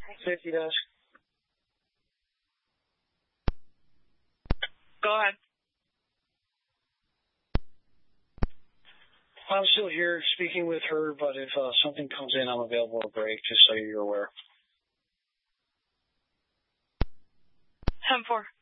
Safety desk. Go ahead. I'm still here speaking with her, but if something comes in, I'm available to break, just so you're aware. 10-4.